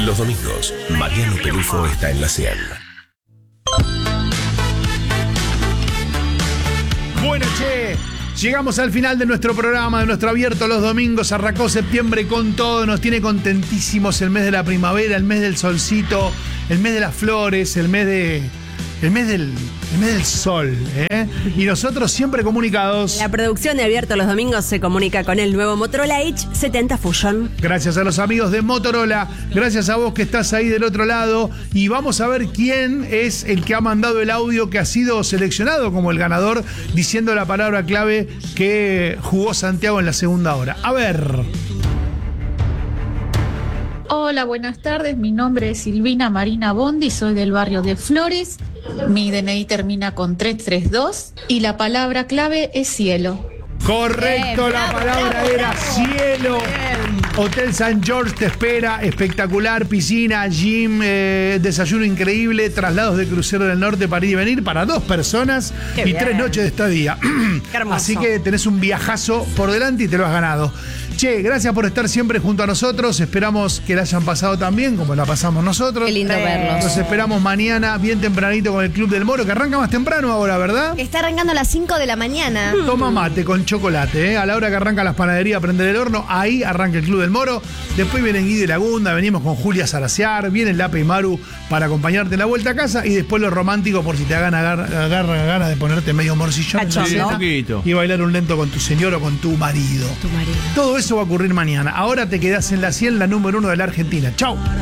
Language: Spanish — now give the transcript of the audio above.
Los domingos, Mariano Pelufo está en la 100. Bueno, che, llegamos al final de nuestro programa, de nuestro abierto los domingos. Arrancó septiembre con todo, nos tiene contentísimos el mes de la primavera, el mes del solcito, el mes de las flores, el mes del sol, ¿eh? Y nosotros siempre comunicados. La producción de Abierto los Domingos se comunica con el nuevo Motorola H70 Fusion. Gracias a los amigos de Motorola, gracias a vos que estás ahí del otro lado. Y vamos a ver quién es el que ha mandado el audio que ha sido seleccionado como el ganador, diciendo la palabra clave que jugó Santiago en la segunda hora. A ver. Hola, buenas tardes. Mi nombre es Silvina Marina Bondi, soy del barrio de Flores. Mi DNI termina con 332 y la palabra clave es cielo. Correcto, Bien, la bravo, palabra bravo, era bravo. cielo. Bien. Hotel San George te espera, espectacular, piscina, gym, desayuno increíble, traslados de crucero del norte para ir y venir para 2 personas Qué y bien. 3 noches de estadía. Qué hermoso. Así que tenés un viajazo por delante y te lo has ganado. Che, gracias por estar siempre junto a nosotros. Esperamos que la hayan pasado tan bien como la pasamos nosotros. Qué lindo verlos. Los esperamos mañana bien tempranito con el Club del Moro, que arranca más temprano ahora, ¿verdad? Está arrancando a las 5 de la mañana. Toma mate con chocolate, ¿eh? A la hora que arranca las panaderías a prender el horno, ahí arranca el Club del Moro. Después viene Guido y Lagunda, venimos con Julia Saraciar, viene Lape y Maru para acompañarte en la vuelta a casa y después lo romántico por si te hagan ganas de ponerte medio morcillón en la Cachondo. cena Un poquito. y bailar un lento con tu señor o con tu marido. Tu marido. Todo eso va a ocurrir mañana. Ahora te quedás en la 100, la número 1 de la Argentina. Chau.